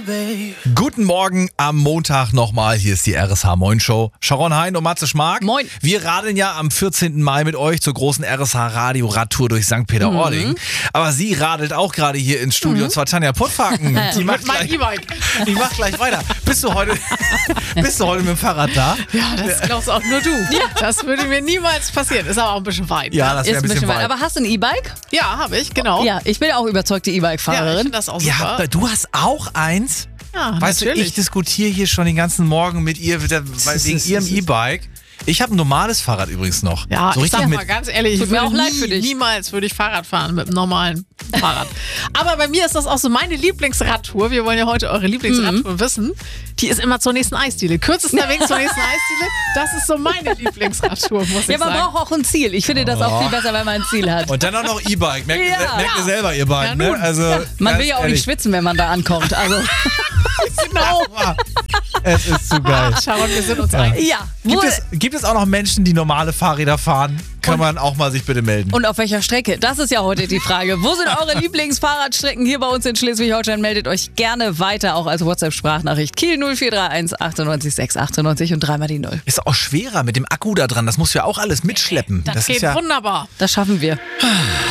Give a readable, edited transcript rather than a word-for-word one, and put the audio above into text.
Guten Morgen am Montag nochmal. Hier ist die RSH Moin Show. Sharon Hein und Matze Schmark. Moin. Wir radeln ja am 14. Mai mit euch zur großen RSH Radio Radtour durch St. Peter-Ording. Aber sie radelt auch gerade hier ins Studio. Und zwar Tanja Puttfaken. Die macht gleich weiter. Bist du heute mit dem Fahrrad da? Ja, das glaubst auch nur du. Ja. Das würde mir niemals passieren. Ist aber auch ein bisschen weit. Ja, das wäre Ist ein bisschen weit. Aber hast du ein E-Bike? Ja, habe ich, genau. Ja, ich bin auch überzeugte Ja, ich E-Bike-Fahrerin. finde das auch super. Ja, du hast auch eins? Ja, Weißt du, natürlich. ich diskutiere hier schon den ganzen Morgen mit ihr wegen ihrem E-Bike. Ich habe ein normales Fahrrad übrigens noch. Ja, so ich sag mal ganz ehrlich, Tut ich mir würde auch leid für dich. niemals würde ich Fahrrad fahren mit einem normalen Fahrrad. Aber bei mir ist das auch so meine Lieblingsradtour. Wir wollen ja heute eure Lieblingsradtour wissen. Die ist immer zur nächsten Eisdiele. Kürzester Weg zur nächsten Eisdiele, das ist so meine Lieblingsradtour, muss Ja, ich man sagen. braucht auch ein Ziel. Ich finde das auch viel besser, wenn man ein Ziel hat. Und dann auch noch E-Bike. Merkt ihr selber, ihr beiden. Ja, Ne? nun. Also, Man ganz will ja auch ehrlich, nicht schwitzen, wenn man da ankommt. Also, Genau. Es ist zu geil. Sharon, wir sind uns einig. ja. Gibt es auch noch Menschen, die normale Fahrräder fahren? Kann man auch mal sich bitte melden. Und auf welcher Strecke? Das ist ja heute die Frage. Wo sind eure Lieblingsfahrradstrecken hier bei uns in Schleswig-Holstein? Meldet euch gerne weiter, auch als WhatsApp-Sprachnachricht. Kiel 0431 98 6 98 und dreimal die 0. Ist auch schwerer mit dem Akku da dran. Das musst du ja auch alles mitschleppen. Das geht ist ja wunderbar. Das schaffen wir.